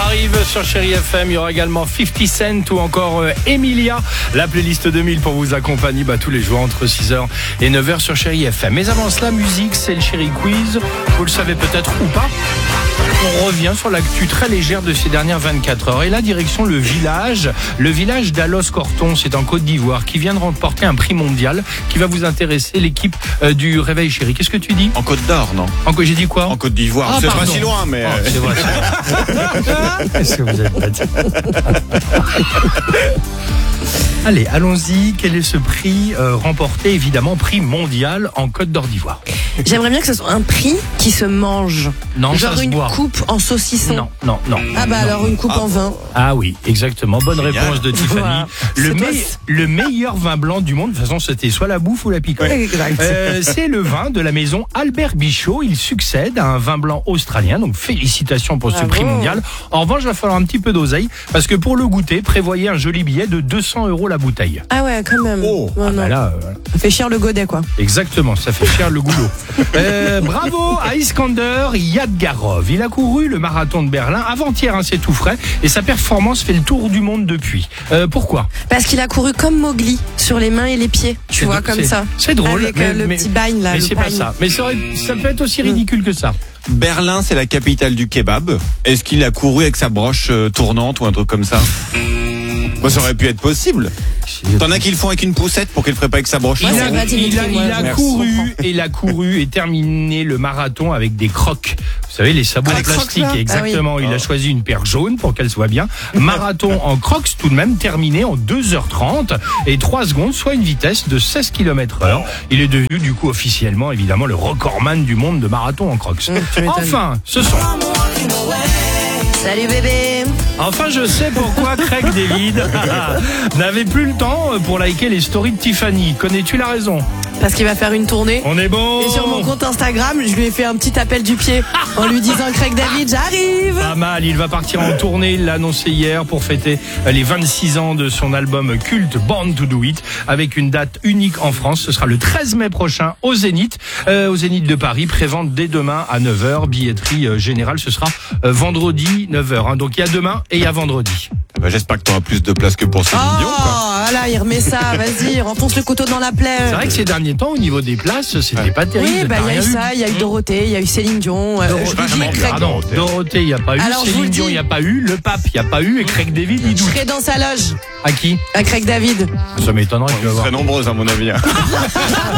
arrive sur Chérie FM. Il y aura également 50 Cent ou encore Emilia. La playlist 2000 pour vous accompagner tous les jours entre 6h et 9h sur Chérie FM. Mais avant cela, musique, c'est le Chérie Quiz. Vous le savez peut-être ou pas. On revient sur l'actu très légère de ces dernières 24 heures. Et là, direction le village d'Alos Corton, c'est en Côte d'Ivoire, qui vient de remporter un prix mondial qui va vous intéresser, l'équipe du Réveil Chérie. Qu'est-ce que tu dis ? En Côte d'Or, non ? J'ai dit quoi ? En Côte d'Ivoire, c'est pas si loin, mais... c'est vrai. Est-ce que vous êtes bête ? Allez, allons-y. Quel est ce prix remporté, évidemment, prix mondial en Côte d'Ivoire ? J'aimerais bien que ce soit un prix qui se mange. Non, genre ça se une boit. coupe en saucisson. Non. Ah bah alors une coupe en vin. Ah oui, exactement. Bonne réponse de Tiffany. Voilà. Le meilleur vin blanc du monde, de toute façon, c'était soit la bouffe ou la picole. Exact. C'est le vin de la maison Albert Bichot. Il succède à un vin blanc australien. Donc félicitations pour ce prix mondial. En revanche, il va falloir un petit peu d'oseille parce que pour le goûter, prévoyez un joli billet de 200 € la bouteille. Ah ouais, quand même. Oh. Non. Là, Ça fait cher le godet, quoi. exactement, ça fait cher le goulot. Bravo à Iskander Yadgarov. Il a couru le marathon de Berlin avant-hier, c'est tout frais, et sa performance fait le tour du monde depuis. Pourquoi ? Parce qu'il a couru comme Mowgli, sur les mains et les pieds. Tu vois, comme ça. C'est drôle. Avec le petit bagne, là. Mais le c'est pas pagne. ça. Mais ça peut être aussi ridicule que ça. Berlin, c'est la capitale du kebab. Est-ce qu'il a couru avec sa broche tournante ou un truc comme ça ? Moi, ça aurait pu être possible. T'en as qui le font avec une poussette pour qu'il le ferait pas avec sa broche. Ouais, c'est vrai, Dimitri, Il a couru et terminé le marathon avec des crocs. Vous savez, les sabots en les plastique. crocs, là. Exactement. Ah oui. Il a choisi une paire jaune pour qu'elle soit bien. Marathon en crocs tout de même terminé en 2h30 et 3 secondes, soit une vitesse de 16 km/h. Il est devenu du coup officiellement, évidemment, le recordman du monde de marathon en crocs. tu m'étonnes. Enfin, ce son. Salut bébé. Enfin, je sais pourquoi Craig David n'avait plus le temps pour liker les stories de Tiffany. Connais-tu la raison ? Parce qu'il va faire une tournée. On est bon. Et sur mon compte Instagram, je lui ai fait un petit appel du pied en lui disant Craig David, j'arrive. Pas mal, il va partir en tournée, il l'a annoncé hier pour fêter les 26 ans de son album culte Born to Do It, avec une date unique en France. Ce sera le 13 mai prochain au Zénith de Paris. Prévente dès demain à 9h, billetterie générale, ce sera vendredi 9h. Donc il y a demain et il y a vendredi. J'espère que t'auras plus de place que pour Céline Dion, quoi. Voilà, il remet ça, vas-y, renfonce le couteau dans la plaie. C'est vrai que ces derniers temps, au niveau des places, c'était pas terrible. Oui, T'as il y a rien eu vu. ça, il y a eu Dorothée, il y a eu Céline Dion. Je vous dis, Craig, Pardon, Dorothée, il n'y a pas eu. Alors, je vous Céline le Dion, il dis. n'y a pas eu. Le Pape, il n'y a pas eu. Et Craig David, il je doute. serai dans sa loge, À qui ? à Craig David. Ça m'étonnerait, tu vas Vous voir. serez nombreuses, à mon avis.